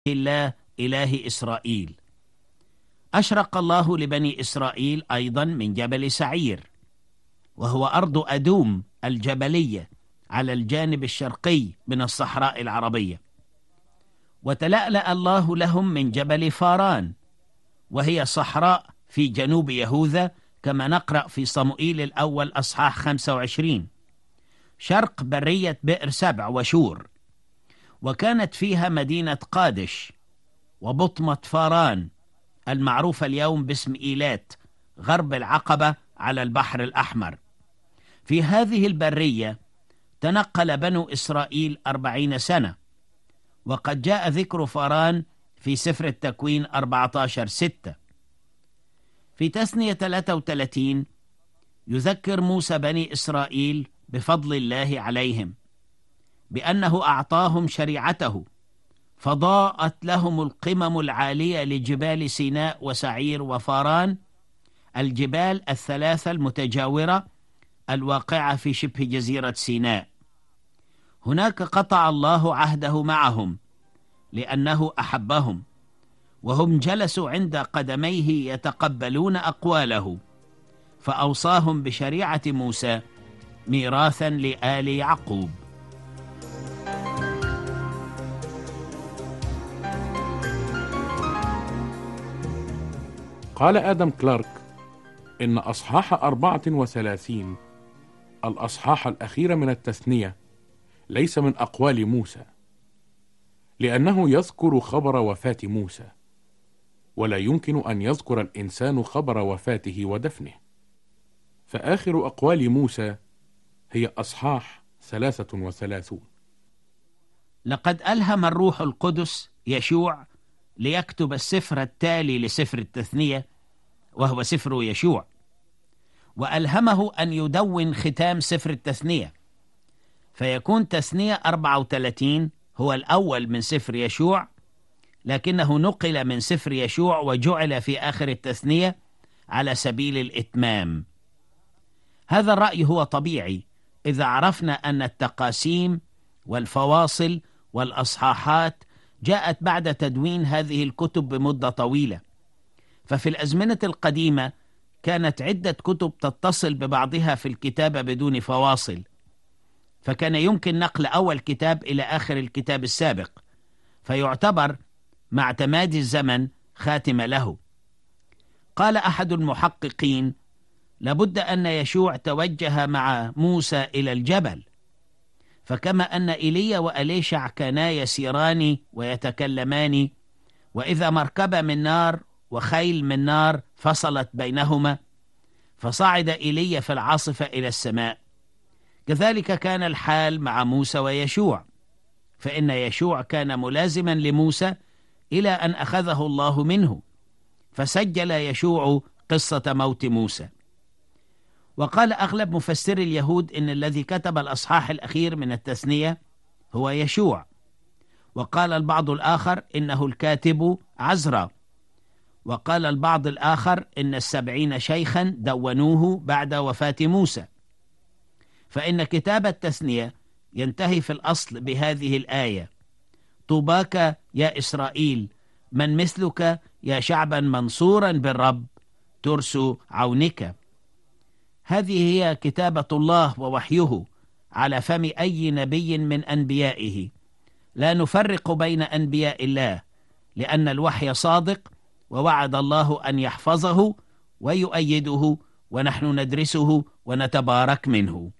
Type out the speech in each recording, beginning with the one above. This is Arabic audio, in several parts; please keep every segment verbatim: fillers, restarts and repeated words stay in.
الله إله إسرائيل. أشرق الله لبني إسرائيل أيضا من جبل سعير، وهو أرض أدوم الجبلية على الجانب الشرقي من الصحراء العربية. وتلألأ الله لهم من جبل فاران، وهي صحراء في جنوب يهوذا، كما نقرأ في صموئيل الأول أصحاح خمسة وعشرين، شرق برية بئر سبع وشور. وكانت فيها مدينة قادش وبطمة فاران المعروفة اليوم باسم إيلات، غرب العقبة على البحر الأحمر. في هذه البرية تنقل بنو إسرائيل أربعين سنة، وقد جاء ذكر فاران في سفر التكوين أربعة عشر ستة. في تثنية ثلاثة وثلاثين يذكر موسى بني إسرائيل بفضل الله عليهم، بأنه أعطاهم شريعته، فضاءت لهم القمم العالية لجبال سيناء وسعير وفاران، الجبال الثلاثة المتجاورة الواقعة في شبه جزيرة سيناء. هناك قطع الله عهده معهم لأنه أحبهم، وهم جلسوا عند قدميه يتقبلون أقواله، فأوصاهم بشريعة موسى ميراثا لآل يعقوب. قال آدم كلارك إن أصحاح أربعة وثلاثين، الأصحاح الأخير من التثنية، ليس من أقوال موسى، لأنه يذكر خبر وفاة موسى، ولا يمكن أن يذكر الإنسان خبر وفاته ودفنه. فآخر أقوال موسى هي أصحاح ثلاثة وثلاثون. لقد ألهم الروح القدس يشوع ليكتب السفر التالي لسفر التثنية، وهو سفر يشوع، وألهمه أن يدون ختام سفر التثنية، فيكون تثنية أربعة وثلاثين هو الأول من سفر يشوع، لكنه نقل من سفر يشوع وجعل في آخر التثنية على سبيل الإتمام. هذا الرأي هو طبيعي إذا عرفنا أن التقاسيم والفواصل والأصحاحات جاءت بعد تدوين هذه الكتب بمدة طويلة. ففي الأزمنة القديمة كانت عدة كتب تتصل ببعضها في الكتابة بدون فواصل، فكان يمكن نقل أول كتاب إلى آخر الكتاب السابق، فيعتبر مع تمادي الزمن خاتمة له. قال أحد المحققين: لابد أن يشوع توجه مع موسى إلى الجبل، فكما أن إيليا وأليشع كانا يسيران ويتكلمان، وإذا مركبة من نار وخيل من نار فصلت بينهما، فصعد إيليا في العاصفة إلى السماء، كذلك كان الحال مع موسى ويشوع، فإن يشوع كان ملازما لموسى إلى أن أخذه الله منه، فسجل يشوع قصة موت موسى. وقال أغلب مفسري اليهود إن الذي كتب الأصحاح الأخير من التثنية هو يشوع، وقال البعض الآخر إنه الكاتب عزرا، وقال البعض الآخر إن السبعين شيخا دونوه بعد وفاة موسى. فإن كتاب التثنية ينتهي في الأصل بهذه الآية: طوباك يا إسرائيل، من مثلك يا شعبا منصورا بالرب، ترس عونك. هذه هي كتابة الله ووحيه على فم أي نبي من أنبيائه، لا نفرق بين أنبياء الله، لأن الوحي صادق، ووعد الله أن يحفظه ويؤيده، ونحن ندرسه ونتبارك منه.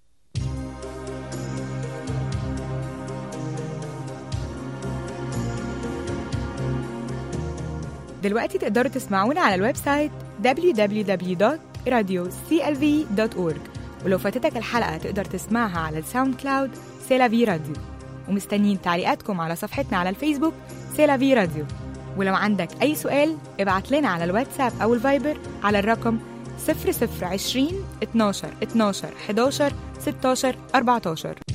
دلوقتي تقدروا تسمعونا على الويب سايت دبليو دبليو دبليو دوت راديو سي ال في دوت أورج، ولو فاتتك الحلقة تقدر تسمعها على الساوند كلاود سيلافي راديو. ومستنيين تعليقاتكم على صفحتنا على الفيسبوك سيلافي راديو. ولو عندك أي سؤال ابعت لنا على الواتساب أو الفايبر على الرقم صفر صفر عشرين اتناشر اتناشر حداشر ستاشر أربعتاشر.